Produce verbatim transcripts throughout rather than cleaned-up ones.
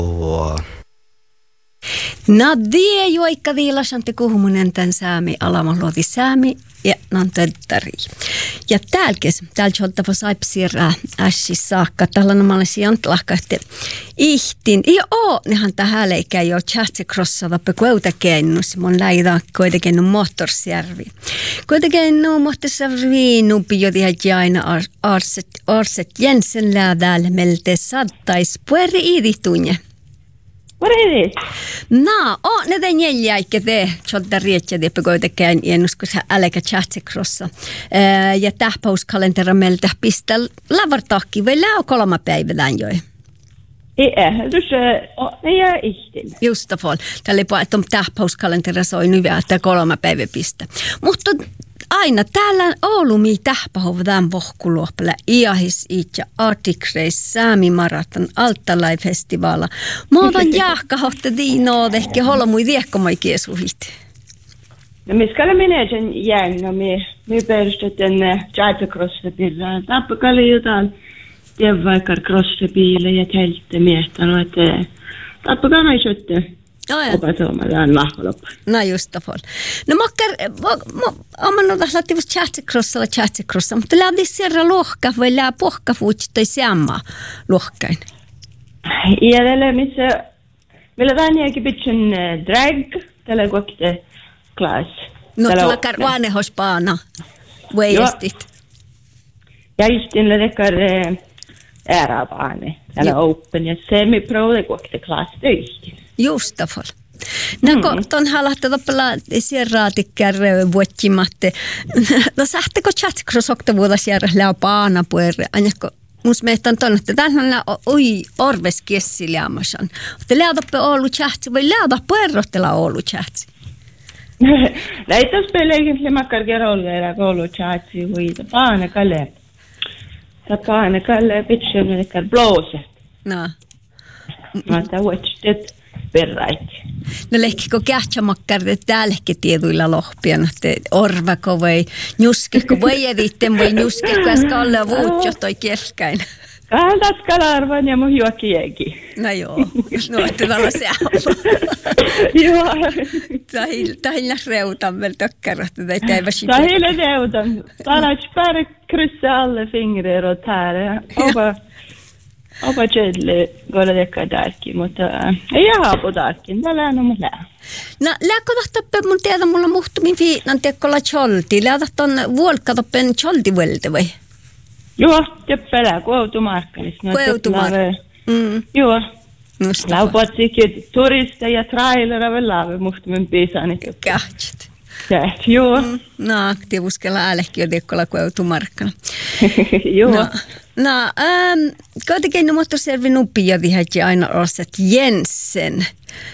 No det joikka viilasanti kuhumunen tän säämi alama luoti säämi ja nan töttari. Ja täälkes, täältä joltava saipsiirää ässis saakka. Tällä nomalle sijantlahka, että ihtin. Ja oo, nehän tähän eikä jo chatsikrossava pekuutakennus. Mun läidä kuitenkin moottorsjärvi. Kuitenkin no moottorsjärvi nupi jo tiedä aina Arset, Arset Jensen läädäällä melte sattais pueri iidihtunne. Vad är det? No, oh, ne den jäljä eikä te tjolta rietsä diepä kuitenkin ennuskus äläkä chatsikrossa. Ja tähpauskalentera meiltä pistää lavartakki vai läo kolma päivälään joi. Ei, du ser, nej jag är ihtin. Just det fall. Tällä på että tähpauskalentera soi nyt että kolma päivä pistä. Mutta aina täällä Oulumi tähpähovdään vohkuluopalla iahis itse artikreis Säämi-maraton Altalai-festivaala. Muutan jahkahotte diinoo ehkä holmui viekkomai kiesuhit. No me ska minä sen järna me me perustetään chartercross-bilar. Tappakalle jotain tienvaikar cross-biile ja tälttämiestä no että tappakana ei sytte. Opasomalla lahkoloppa. No just det fall. No makkar, om man har lätt att chatcrossa eller chatcrossa, mutta lähti sierra lohka vai lää pohka fuutsi samma lohkain. Ja tällä missä meillä tänäänkin pitchen drag tällä kokte class. No tällä karvane hospaana. Weistit. Ja istin lekar ärabaane. Tällä open ja semi pro kokte class töihin. Just det fall. No kun ton halahta toppala sierraatikkär vuotsimatte. No sähtäkö chatcrossokta vuoda sierra lää paana puerre. Anjakko mus mehtän ton, että tänhän oi orves kiessiliamasan. Otte läätäpä Oulu chatsi vai läätä puerrohtela Oulu chatsi? Näitä speleekin limakkar kerolleera Oulu chatsi huita paana kalle. Ta paana kalle pitchen lekar blåse. No. Mä vuotsit perraiti. No lehkikö kähtsämakkar täälläkin tieduilla lohpian, että orvako vai njuskeko vai editten vai njuskeko ja skalle vuutjo toi kelkäin. Kantas kalarvan ja mun juokiekin. No joo, no että tällä se on. Joo. Tahilla reutan vielä tökkärät, että ei teivä sitä. Tahilla reutan. Tänäks pärä kryssa alle fingrer och täällä. Opa. Opa tjödli golla dekka darki, mutta ei jaha på darkin, tällä on mun lää. No, lääkö tahtoppe mun tiedä mulla muhtumin fiinan tekkola cholti, läätä ton vuolkatoppen cholti vuolte vai? Joo, teppelää, kuoutumarkkalis. Kuoutumarkkalis. Mm. Joo. Laupatsikin turisteja, trailera, velaa, muhtumin piisani. Kähtsit. Käht, joo. Mm. No, tiivuskella äälehki jo tekkola kuoutumarkkana. Joo. No. No, ähm, kuitenkin no moottorservi nupia vihätti aina Arset Jensen.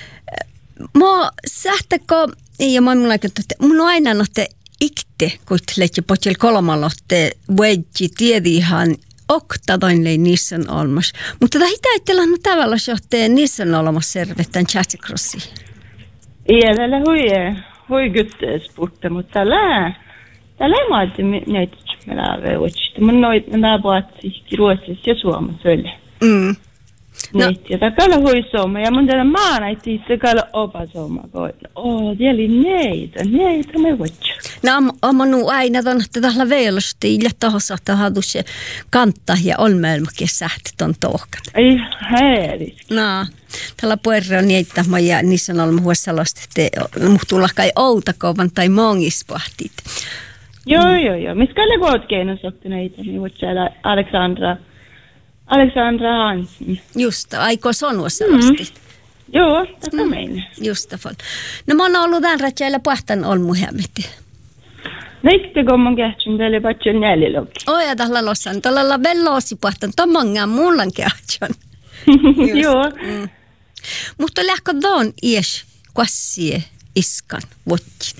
Mä sähtäkö, ja mä mulla aikana, että mun on aina nohte ikte, kun leikki potjel kolmalotte, wedji tiedihan oktatoinlei Nissan olmas. Mutta tämä hitä ette lähnu tavalla johteen Nissan olmas servettään chatcrossi. Iya, tällä hui, hui gyttesportta, mutta tällä, tällä ei maati näitä. Meillä on mun noit nämä puhuttiin Ruotsissa ja Suomessa ölle. Mm. No. Ja takalla hui Suomessa ja mun tällä maana itse takalla opa Suomessa. Oh, dieli neitä, neitä me vuotsi. No, on nu aina ton tällä velosti ja tohossa tahdu se kantaa ja on melkein sähti ton tohkat. Ei häiris. No, tällä puerre on niitä ja niissä on ollut huossalosti, että muhtuulla kai outakouvan tai mongispahtit. Joo, joo, joo. Missä kalle voit keinosokti näitä, niin voit siellä Alexandra, Alexandra Hansen. Just, aikoo sonua sellaisesti. Mm. Joo, tätä mm. meina. Just det fall. No mä oon ollut tämän rätsäillä puhtaan olmu hämmetti. Näitte kun mun kähtsyn tälle patsön jäljellä. Oi, ja tällä lossan. Tällä velloosi puhtaan. Tommongaan mullan kähtsyn. Joo. Mm. Mutta lähkö tuon ies kassie iskan vuotsit.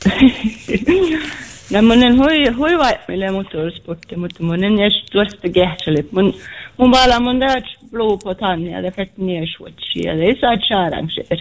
No monen hui hui vaimille motorsportti, mutta monen jäs tuosta kähtsälle. Mun mun bala mun där blå på tanja, det fett ner switch. Ja, det är så att arrangera.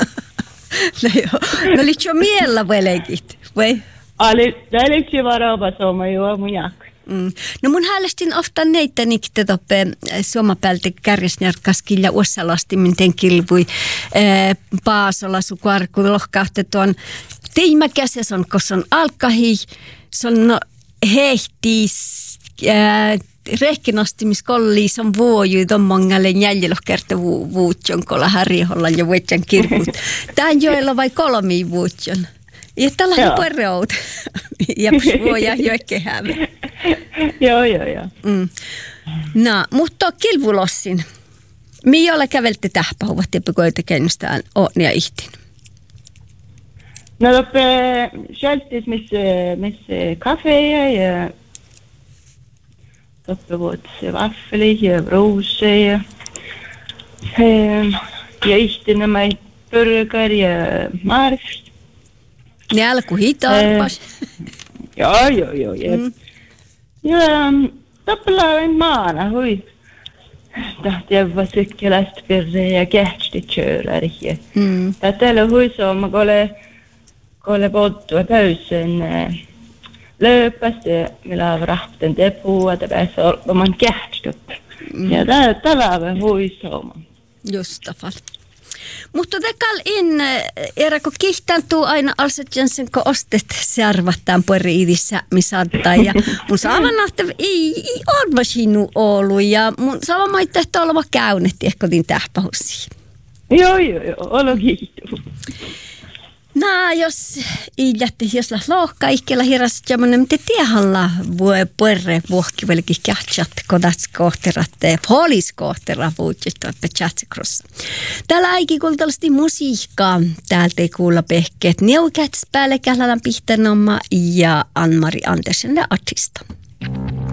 No joo. No liittyy miellä velekit, vai? Ali, det är liksom bara bara som jag gör mun jack. Mm. No mun häälestin ofta neitä nikte toppe suomapäältä kärjesnärkaskilla uosalasti miten kilvui äh, Paasola sukuarku lohkahte tuon teimäkäs ja se on koska on alkahi se on no, hehtis äh, rehkinostimiskolli se on vuoju tommongalle jäljellä kerta vu, vuutjon kolla harjolla ja vuotjan kirkut. Tän joella vai kolmi vuotjon. Ja tällä on puerout. Ja vuoja joekehäämme. Joo, joo, joo. Mm. No, mutta kilvulossin. Mii ole kävelte tähpähuvat ja pykoita kennustään Ootnia ihtin? No, toppe kältis missä missä kafeja ja toppe vuot se vaffeli ja broose ja ja ihtin nämä burger ja marfs. Ne alku hitaarpas. Joo, joo, joo. Ja, mm. ja toppelaa en maana, hui. Tahti avva sykkelästä perre ja kähtsti tjöräri. Mm. Täällä hui sooma, kun ole pottua pöysen lööpästä, millä on rahten tepua, että pääsee olemaan kähtsti. Mm. Ja täällä on hui sooma. Just tafal. Mutta tekal in erako kihtantuu aina alset jensen ko ostet servattaan pueriidissä misaattaa ja mun saavan nahtav ei arva sinu olu ja mun saavan maittehto oleva käynetti ehkä kotiin tähpähussiin. Joo joo joo, olo kiihtuu. Nää, jos ei jätti, jos läht lohkaa ikkellä hirras jämmönen, mitä tiehalla voi puerre vuokki velki kähtsät kodats kohteratte, polis kohtera vuutjista pechatsikrossa. Täällä aiki kultallisesti musiikkaa, täältä ei kuulla pehkeet Neukäts päälle kählälän pihtänomma ja Ann-Mari Andersen artista.